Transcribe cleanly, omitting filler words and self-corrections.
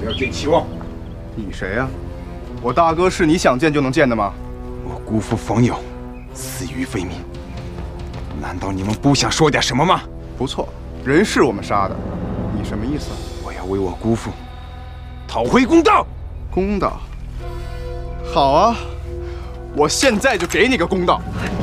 要见齐王。 你谁呀？我大哥是你想见就能见的吗？ 我姑父冯友死于非命，难道你们不想说点什么吗？ 不错，人是我们杀的，你什么意思？ 我要为我姑父讨回公道。 公道？好啊，我现在就给你个公道。